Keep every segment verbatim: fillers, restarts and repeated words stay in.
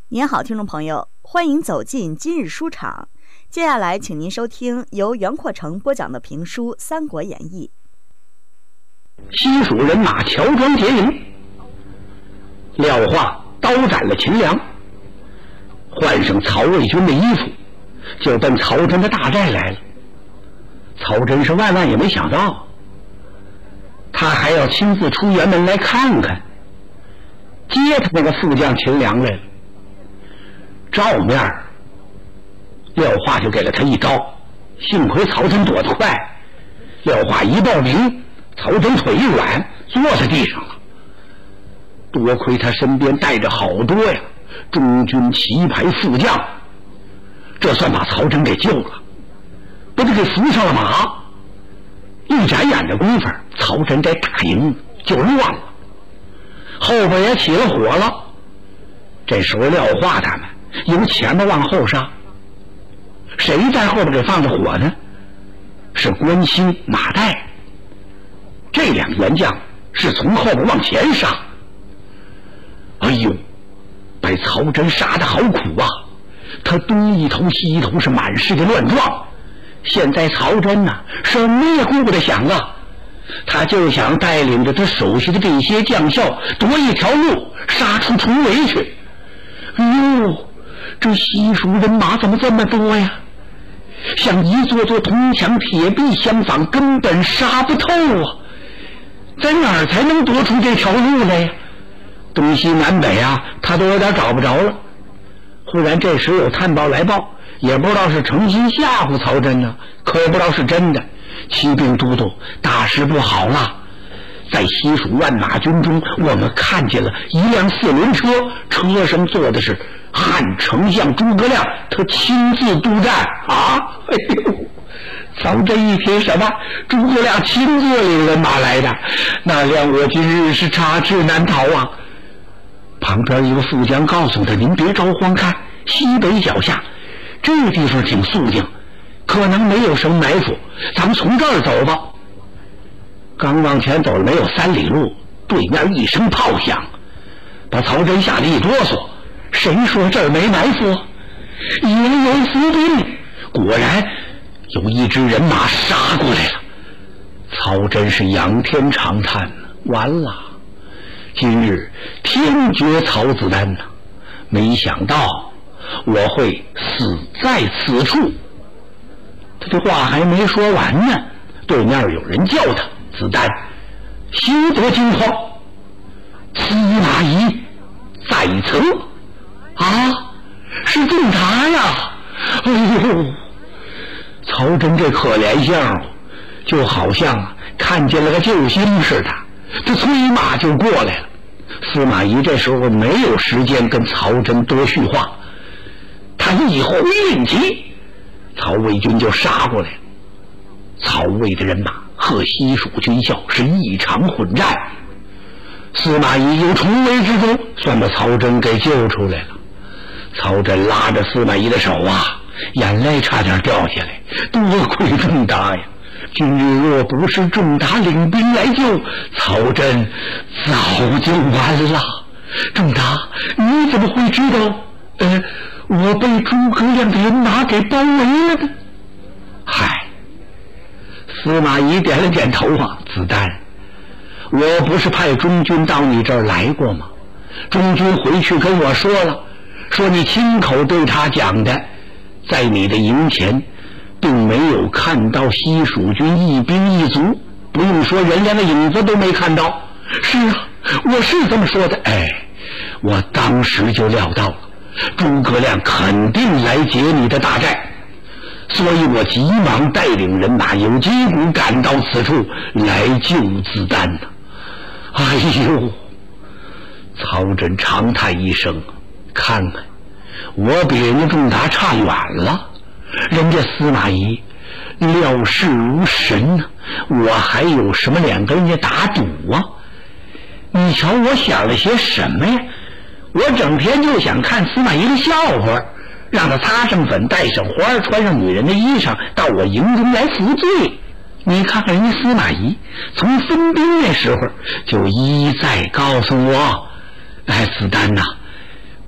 您好，听众朋友，欢迎走进今日书场。接下来，请您收听由袁阔成播讲的评书《三国演义》。 西蜀人马乔装结营，廖化刀斩了秦良，换上曹魏军的衣服，就奔曹真的大寨来了。曹真是万万也没想到，他还要亲自出辕门来看看，接他那个副将秦良来了。照面廖化就给了他一招，幸亏曹真躲得快，廖化一报名，曹真腿一软，坐在地上了。多亏他身边带着好多呀中军旗牌副将，这算把曹真给救了，不就给扶上了马。一眨眼的功夫，曹真这大营就乱了，后边也起了火了。这时候廖化他们由前面往后杀，谁在后边给放着火呢？是关兴、马岱。这两员将是从后边往前杀。哎呦，把曹真杀得好苦啊！他东一头西一头，是满是的乱撞。现在曹真呐、啊，什么也顾不得想啊，他就想带领着他手下的这些将校夺一条路，杀出重围去。哎呦，这西蜀人马怎么这么多呀？像一座座铜墙铁壁相仿，根本杀不透啊！在哪儿才能夺出这条路来呀？东西南北啊，他都有点找不着了。忽然这时有探报来报，也不知道是诚心吓唬曹真呢，可也不知道是真的。骑兵都督，大事不好了！在西蜀万马军中，我们看见了一辆四轮车，车上坐的是汉丞相诸葛亮，他亲自督战啊！哎呦，曹真一听什么诸葛亮亲自领人马来的，那谅我今日是插翅难逃啊！旁边一个副将告诉他：“您别着慌，看西北脚下这地方挺肃静，可能没有什么埋伏，咱们从这儿走吧。”刚往前走了没有三里路，对面一声炮响，把曹真吓得一哆嗦。谁说这儿没埋伏？也有伏兵。果然有一支人马杀过来了。曹真是仰天长叹，完了，今日天绝曹子丹呐！没想到我会死在此处。他这话还没说完呢，对面有人叫他：“子丹，休得惊慌，司马懿在此。”啊，是仲达呀！哎呦，曹真这可怜相就好像看见了个救星似的，这催马就过来了。司马懿这时候没有时间跟曹真多叙话，他一挥令旗，曹魏军就杀过来了。曹魏的人马和西蜀军校是一场混战，司马懿由重围之中算把曹真给救出来了。曹真拉着司马懿的手啊，眼泪差点掉下来，多亏仲达呀！今日若不是仲达领兵来救，曹真早就完了。仲达，你怎么会知道呃我被诸葛亮的人马给包围了呢？嗨，司马懿点了点头啊，子丹，我不是派中军到你这儿来过吗？中军回去跟我说了，说你亲口对他讲的，在你的营前并没有看到西蜀军一兵一卒，不用说人连个影子都没看到。是啊，我是这么说的。哎，我当时就料到了，诸葛亮肯定来劫你的大寨，所以我急忙带领人马有击鼓赶到此处来救子丹呢。哎呦，曹真长叹一声，看看我比人家仲达差远了，人家司马懿料事如神呢、啊，我还有什么脸跟人家打赌啊？你瞧我想了些什么呀？我整天就想看司马懿的笑话，让他擦上粉，戴上花，穿上女人的衣裳，到我营中来服罪。你看看人家司马懿从分兵那时候就一再告诉我，哎，子丹呐、啊，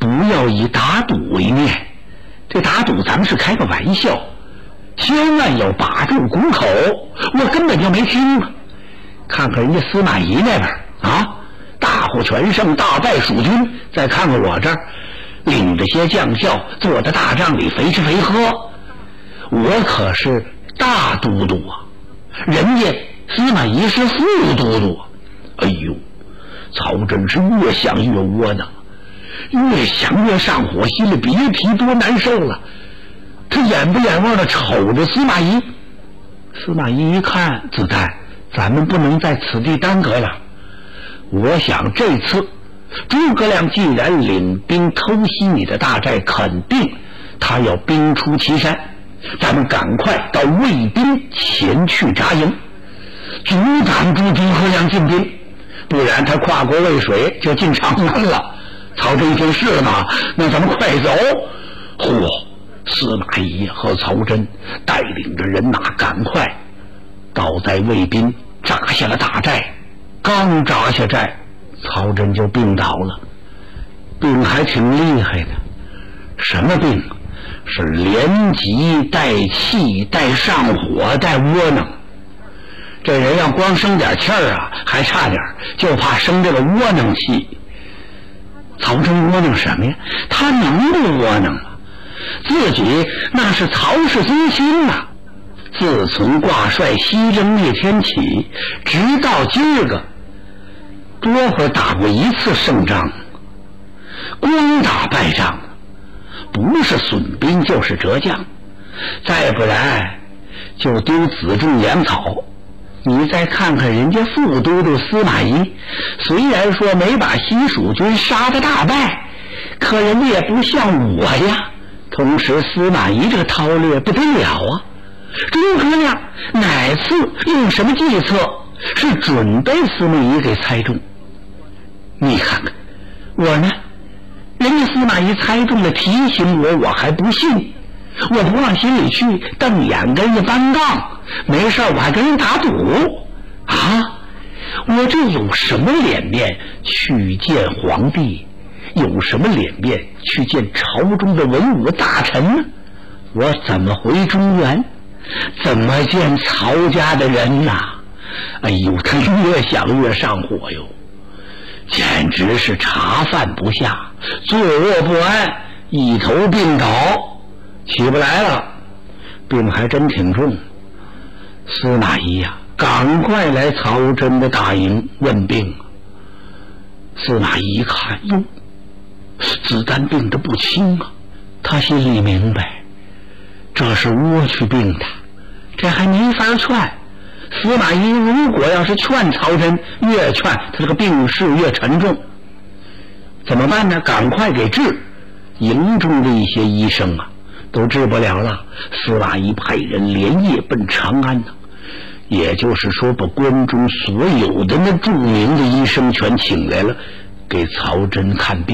不要以打赌为念，这打赌咱们是开个玩笑，千万要把住谷口。我根本就没听啊！看看人家司马懿那边啊，大获全胜，大败蜀军；再看看我这儿，领着些将校坐在大帐里肥吃肥喝。我可是大都督啊，人家司马懿是副都督。哎呦，曹真是越想越窝囊，越想越上火，心里别提多难受了。他眼不眼望的瞅着司马懿。司马懿一看，子丹，咱们不能在此地耽搁了。我想这次诸葛亮既然领兵偷袭你的大寨，肯定他要兵出祁山，咱们赶快到魏兵前去扎营，阻挡住诸葛亮进兵，不然他跨过渭水就进长安了。曹真一听是吗？那咱们快走。嚯！司马懿和曹真带领着人马赶快倒在魏滨扎下了大寨。刚扎下寨，曹真就病倒了，病还挺厉害的。什么病？是连急带气带上火带窝囊。这人要光生点气儿啊还差点，就怕生这个窝囊气。曹真窝囊什么呀？他能不窝囊吗？自己那是曹氏宗亲呐、啊，自从挂帅西征灭天起，直到今儿个多会打过一次胜仗，光打败仗，不是损兵就是折将，再不然就丢子重粮草。你再看看人家副都督司马懿，虽然说没把西蜀军杀得大败，可人家也不像我呀。同时司马懿这个韬略不得了啊，诸葛亮哪次用什么计策是准被司马懿给猜中？你看看我呢，人家司马懿猜中了，提醒我我还不信，我不往心里去，瞪眼跟人家搬杠，没事我还跟人打赌啊！我这有什么脸面去见皇帝，有什么脸面去见朝中的文武大臣呢？我怎么回中原，怎么见曹家的人呐、啊？哎呦，他越想越上火哟，简直是茶饭不下，坐卧不安，一头病倒，起不来了，病还真挺重。司马懿呀、啊，赶快来曹真的大营问病。司马懿一看，哟，子丹病得不轻啊，他心里明白，这是窝去病的，这还没法劝。司马懿如果要是劝曹真，越劝他这个病势越沉重，怎么办呢？赶快给治。营中的一些医生啊，都治不了了。司马懿派人连夜奔长安呢，也就是说，把关中所有的那著名的医生全请来了，给曹真看病。